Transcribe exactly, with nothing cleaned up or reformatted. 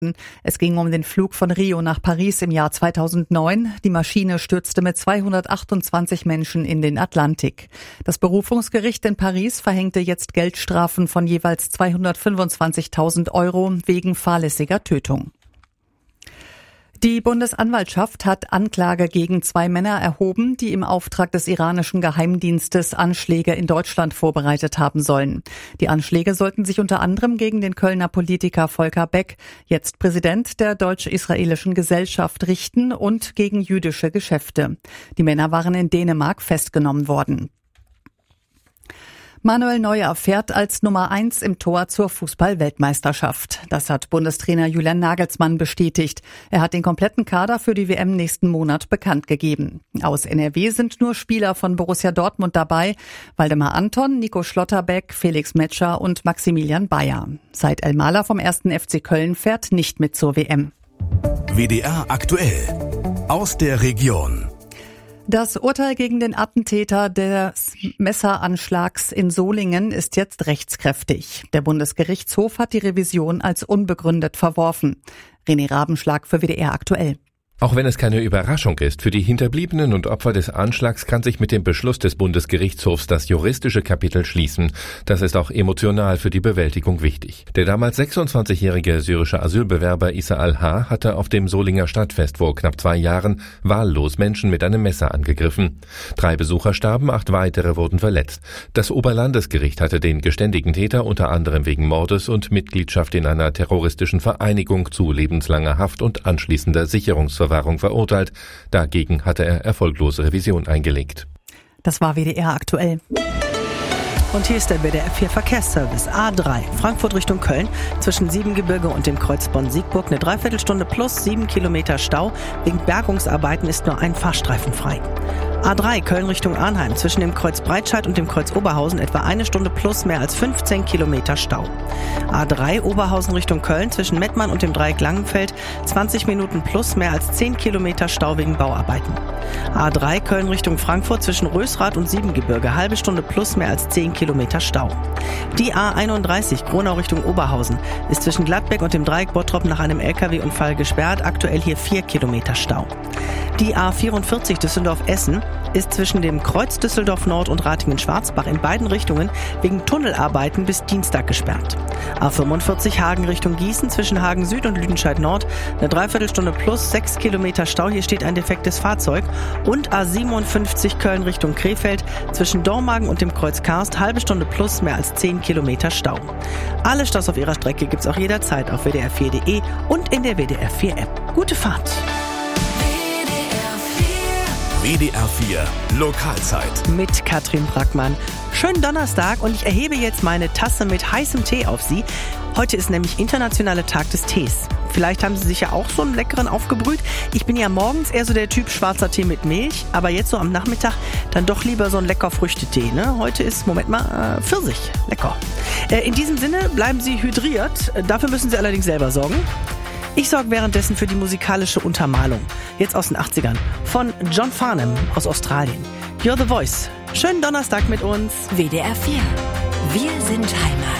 Es ging um den Flug von Rio nach Paris im Jahr zweitausendneun. Die Maschine stürzte mit zweihundertachtundzwanzig Menschen in den Atlantik. Das Berufungsgericht in Paris verhängte jetzt Geldstrafen von jeweils zweihundertfünfundzwanzigtausend Euro wegen fahrlässiger Tötung. Die Bundesanwaltschaft hat Anklage gegen zwei Männer erhoben, die im Auftrag des iranischen Geheimdienstes Anschläge in Deutschland vorbereitet haben sollen. Die Anschläge sollten sich unter anderem gegen den Kölner Politiker Volker Beck, jetzt Präsident der Deutsch-Israelischen Gesellschaft, richten und gegen jüdische Geschäfte. Die Männer waren in Dänemark festgenommen worden. Manuel Neuer fährt als Nummer eins im Tor zur Fußball-Weltmeisterschaft. Das hat Bundestrainer Julian Nagelsmann bestätigt. Er hat den kompletten Kader für die W M nächsten Monat bekannt gegeben. Aus N R W sind nur Spieler von Borussia Dortmund dabei. Waldemar Anton, Nico Schlotterbeck, Felix Metscher und Maximilian Bayer. Said El-Mahler vom ersten F C Köln fährt nicht mit zur W M. W D R aktuell aus der Region. Das Urteil gegen den Attentäter des Messeranschlags in Solingen ist jetzt rechtskräftig. Der Bundesgerichtshof hat die Revision als unbegründet verworfen. René Rabenschlag für W D R aktuell. Auch wenn es keine Überraschung ist, für die Hinterbliebenen und Opfer des Anschlags kann sich mit dem Beschluss des Bundesgerichtshofs das juristische Kapitel schließen. Das ist auch emotional für die Bewältigung wichtig. Der damals sechsundzwanzigjährige syrische Asylbewerber Issa Al-Ha hatte auf dem Solinger Stadtfest vor knapp zwei Jahren wahllos Menschen mit einem Messer angegriffen. Drei Besucher starben, acht weitere wurden verletzt. Das Oberlandesgericht hatte den geständigen Täter unter anderem wegen Mordes und Mitgliedschaft in einer terroristischen Vereinigung zu lebenslanger Haft und anschließender Sicherungsverwahrung verurteilt. Dagegen hatte er erfolglose Revision eingelegt. Das war W D R aktuell. Und hier ist der W D R vier Verkehrsservice. A drei, Frankfurt Richtung Köln, zwischen Siebengebirge und dem Kreuz Bonn-Siegburg eine Dreiviertelstunde plus sieben Kilometer Stau. Wegen Bergungsarbeiten ist nur ein Fahrstreifen frei. A drei, Köln Richtung Arnheim, zwischen dem Kreuz Breitscheid und dem Kreuz Oberhausen etwa eine Stunde plus mehr als fünfzehn Kilometer Stau. A drei, Oberhausen Richtung Köln, zwischen Mettmann und dem Dreieck Langenfeld, zwanzig Minuten plus mehr als zehn Kilometer Stau wegen Bauarbeiten. A drei, Köln Richtung Frankfurt, zwischen Rösrath und Siebengebirge, halbe Stunde plus mehr als zehn Kilometer Stau. Die A einunddreißig, Gronau Richtung Oberhausen, ist zwischen Gladbeck und dem Dreieck Bottrop nach einem L K W-Unfall gesperrt, aktuell hier vier Kilometer Stau. Die A vierundvierzig, Düsseldorf-Essen, ist zwischen dem Kreuz Düsseldorf Nord und Ratingen-Schwarzbach in beiden Richtungen wegen Tunnelarbeiten bis Dienstag gesperrt. A fünfundvierzig, Hagen Richtung Gießen, zwischen Hagen Süd und Lüdenscheid Nord, eine Dreiviertelstunde plus sechs Kilometer Stau, hier steht ein defektes Fahrzeug. Und A siebenundfünfzig, Köln Richtung Krefeld, zwischen Dormagen und dem Kreuz Karst, halbe Stunde plus mehr als zehn Kilometer Stau. Alle Staus auf ihrer Strecke gibt's auch jederzeit auf W D R vier Punkt de und in der W D R vier App. Gute Fahrt! W D R vier Lokalzeit mit Katrin Brackmann. Schönen Donnerstag und ich erhebe jetzt meine Tasse mit heißem Tee auf Sie. Heute ist nämlich Internationaler Tag des Tees. Vielleicht haben Sie sich ja auch so einen leckeren aufgebrüht. Ich bin ja morgens eher so der Typ schwarzer Tee mit Milch, aber jetzt so am Nachmittag dann doch lieber so ein lecker Früchtetee. Ne? Heute ist, Moment mal, äh, Pfirsich. Lecker. Äh, in diesem Sinne bleiben Sie hydriert. Dafür müssen Sie allerdings selber sorgen. Ich sorge währenddessen für die musikalische Untermalung. Jetzt aus den achtzigern. Von John Farnham aus Australien. You're the Voice. Schönen Donnerstag mit uns. W D R vier. Wir sind Heimat.